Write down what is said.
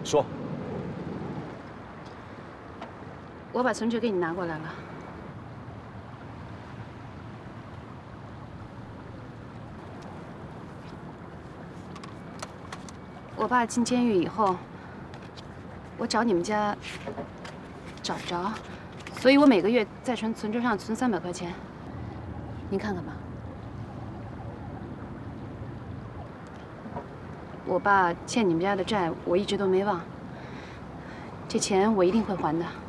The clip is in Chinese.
说。 我把存折给你拿过来了。我爸进监狱以后，我找你们家找不着，所以我每个月在存折上存300块钱。您看看吧。我爸欠你们家的债，我一直都没忘。这钱我一定会还的。